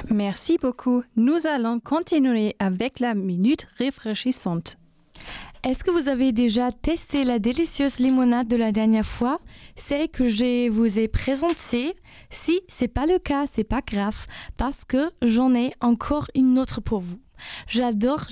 Merci beaucoup. Nous allons continuer avec la minute rafraîchissante. Est-ce que vous avez déjà testé la délicieuse limonade de la dernière fois, celle que je vous ai présentée? Si c'est pas le cas, c'est pas grave, parce que j'en ai encore une autre pour vous. J'adore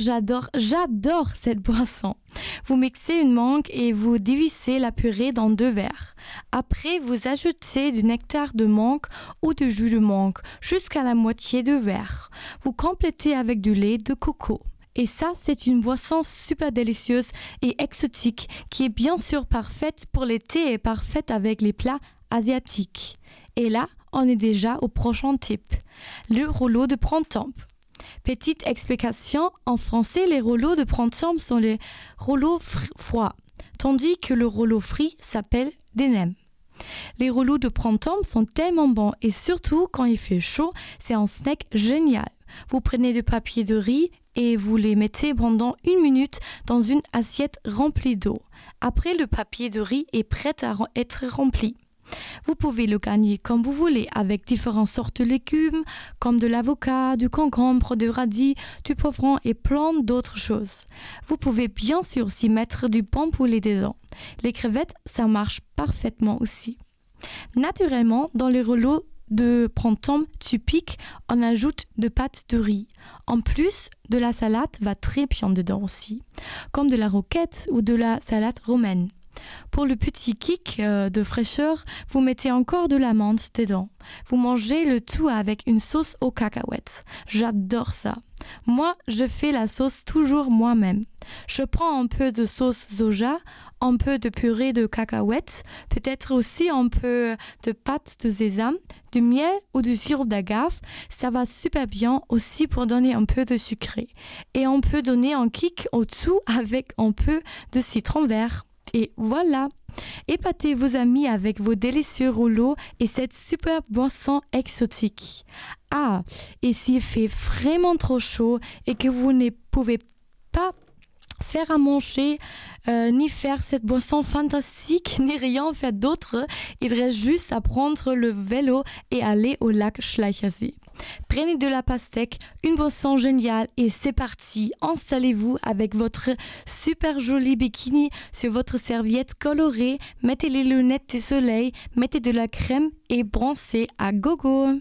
cette boisson. Vous mixez une mangue et vous divisez la purée dans 2 verres. Après, vous ajoutez du nectar de mangue ou du jus de mangue jusqu'à la moitié du verre. Vous complétez avec du lait de coco. Et ça, c'est une boisson super délicieuse et exotique qui est bien sûr parfaite pour l'été et parfaite avec les plats asiatiques. Et là, on est déjà au prochain type, le rouleau de printemps. Petite explication, en français, les rouleaux de printemps sont les rouleaux froids, tandis que le rouleau frit s'appelle des nems. Les rouleaux de printemps sont tellement bons et surtout quand il fait chaud, c'est un snack génial. Vous prenez du papier de riz et vous les mettez pendant 1 minute dans une assiette remplie d'eau. Après, le papier de riz est prêt à être rempli. Vous pouvez le garnir comme vous voulez avec différentes sortes de légumes comme de l'avocat, du concombre, du radis, du poivron et plein d'autres choses. Vous pouvez bien sûr s'y mettre du bon poulet dedans. Les crevettes, ça marche parfaitement aussi. Naturellement, dans les rouleaux de printemps typiques, on ajoute de pâtes de riz. En plus, de la salade va très bien dedans aussi, comme de la roquette ou de la salade romaine. Pour le petit kick de fraîcheur, vous mettez encore de la menthe dedans. Vous mangez le tout avec une sauce aux cacahuètes. J'adore ça. Moi, je fais la sauce toujours moi-même. Je prends un peu de sauce soja, un peu de purée de cacahuètes, peut-être aussi un peu de pâte de sésame, du miel ou du sirop d'agave. Ça va super bien aussi pour donner un peu de sucré. Et on peut donner un kick au-dessous avec un peu de citron vert. Et voilà, épatez vos amis avec vos délicieux rouleaux et cette superbe boisson exotique. Ah, et s'il fait vraiment trop chaud et que vous ne pouvez pas faire à manger, ni faire cette boisson fantastique, ni rien faire d'autre, il reste juste à prendre le vélo et aller au lac Schleichersee. Prenez de la pastèque, une boisson géniale et c'est parti. Installez-vous avec votre super joli bikini sur votre serviette colorée, mettez les lunettes de soleil, mettez de la crème et brancez à gogo.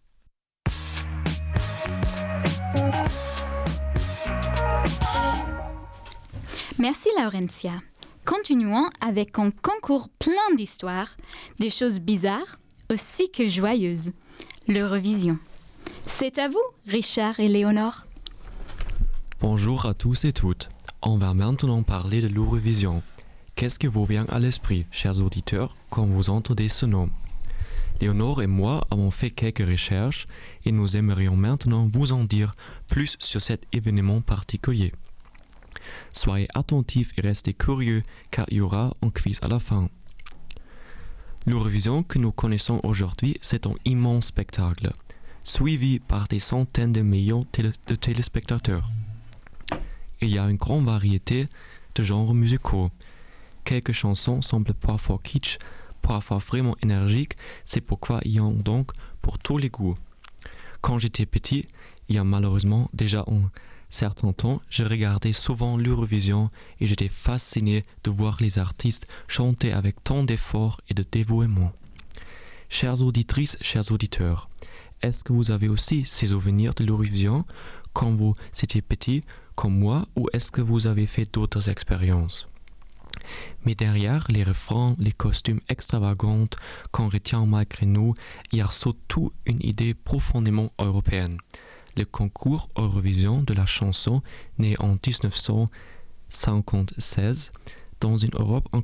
Merci Laurentia. Continuons avec un concours plein d'histoires, des choses bizarres aussi que joyeuses, l'Eurovision. C'est à vous, Richard et Léonore. Bonjour à tous et toutes. On va maintenant parler de l'Eurovision. Qu'est-ce qui vous vient à l'esprit, chers auditeurs, quand vous entendez ce nom? Léonore et moi avons fait quelques recherches et nous aimerions maintenant vous en dire plus sur cet événement particulier. Soyez attentifs et restez curieux car il y aura un quiz à la fin. L'Eurovision que nous connaissons aujourd'hui, c'est un immense spectacle, suivi par des centaines de millions de téléspectateurs. Il y a une grande variété de genres musicaux. Quelques chansons semblent parfois kitsch, parfois vraiment énergiques, c'est pourquoi il y en a donc pour tous les goûts. Quand j'étais petit, il y a malheureusement déjà un certain temps, je regardais souvent l'Eurovision et j'étais fasciné de voir les artistes chanter avec tant d'efforts et de dévouement. Chères auditrices, chers auditeurs, est-ce que vous avez aussi ces souvenirs de l'Eurovision quand vous étiez petit comme moi ou est-ce que vous avez fait d'autres expériences? Mais derrière les refrains, les costumes extravagants qu'on retient malgré nous, il y a surtout une idée profondément européenne. Le concours Eurovision de la chanson, né en 1956, dans une Europe encore